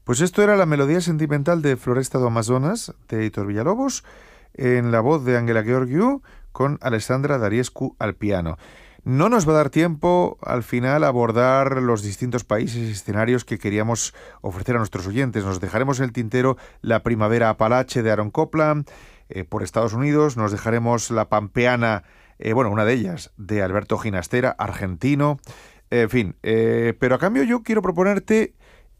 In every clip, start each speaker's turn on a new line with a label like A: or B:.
A: Pues esto era la melodía sentimental de Floresta do Amazonas, de Héctor Villalobos, en la voz de Ángela Gheorghiu, con Alessandra Dariescu al piano. No nos va a dar tiempo al final a abordar los distintos países y escenarios que queríamos ofrecer a nuestros oyentes. Nos dejaremos en el tintero la Primavera Apalache de Aaron Copland, por Estados Unidos. Nos dejaremos la Pampeana, una de ellas, de Alberto Ginastera, argentino. En fin, pero a cambio yo quiero proponerte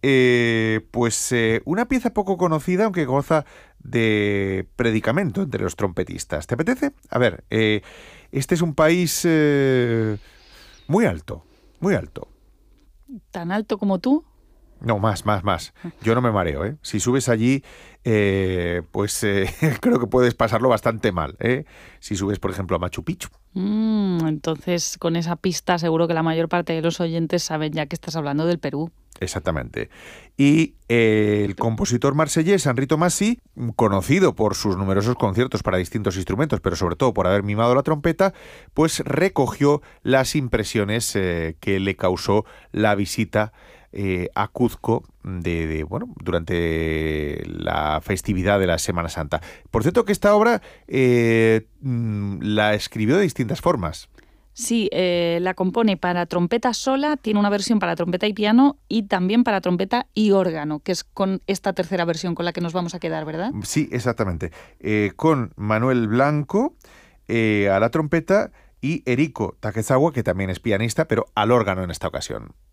A: una pieza poco conocida, aunque goza de predicamento entre los trompetistas. ¿Te apetece? A ver, este es un país muy alto, muy alto.
B: ¿Tan alto como tú?
A: No, más. Yo no me mareo, ¿eh? Si subes allí, creo que puedes pasarlo bastante mal, ¿eh? Si subes, por ejemplo, a Machu Picchu.
B: Entonces, con esa pista seguro que la mayor parte de los oyentes saben ya que estás hablando del Perú.
A: Exactamente. Y el compositor marsellés Henri Tomasi, conocido por sus numerosos conciertos para distintos instrumentos, pero sobre todo por haber mimado la trompeta, pues recogió las impresiones que le causó la visita a Cuzco durante la festividad de la Semana Santa. Por cierto que esta obra la escribió de distintas formas.
B: Sí, la compone para trompeta sola, tiene una versión para trompeta y piano y también para trompeta y órgano, que es con esta tercera versión con la que nos vamos a quedar, ¿verdad?
A: Sí, exactamente. Con Manuel Blanco a la trompeta y Eriko Takezawa, que también es pianista, pero al órgano en esta ocasión.